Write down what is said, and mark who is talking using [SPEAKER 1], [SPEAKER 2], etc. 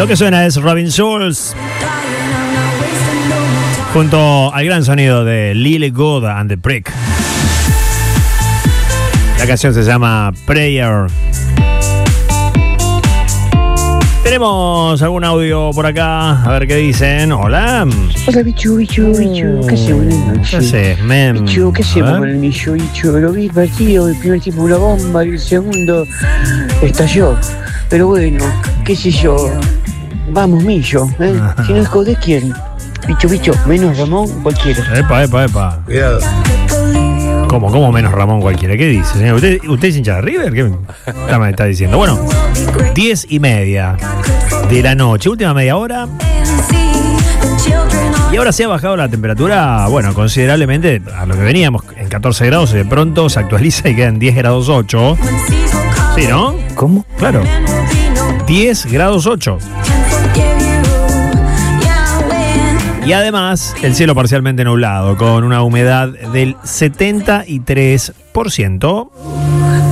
[SPEAKER 1] Lo que suena es Robin Schulz junto al gran sonido de Lily Good and the Prick. La canción se llama Prayer. Tenemos algún audio por acá, a ver qué dicen. Hola.
[SPEAKER 2] Hola, bichu, ¿qué hacemos? Buenas noches.
[SPEAKER 1] ¿Qué haces, men?
[SPEAKER 2] Bichu, ¿qué hacemos
[SPEAKER 1] A ver.
[SPEAKER 2] con el millo, bichu? Lo vi partido, el primer tiempo una bomba, y el segundo estalló. Pero bueno, qué sé yo. Vamos, millo, ¿eh? Si no es de quién. Bicho, menos Ramón, cualquiera.
[SPEAKER 1] Epa.
[SPEAKER 3] Cuidado.
[SPEAKER 1] ¿Cómo menos Ramón cualquiera? ¿Qué dice, señor? ¿Usted es hincha de River? ¿Qué me está diciendo? Bueno, 10:30 de la noche, última media hora. Y ahora se ha bajado la temperatura, bueno, considerablemente a lo que veníamos, en 14 grados, y de pronto se actualiza y quedan 10 grados 8. ¿Sí, no?
[SPEAKER 2] ¿Cómo?
[SPEAKER 1] Claro. 10 grados 8. Y además, el cielo parcialmente nublado, con una humedad del 73%.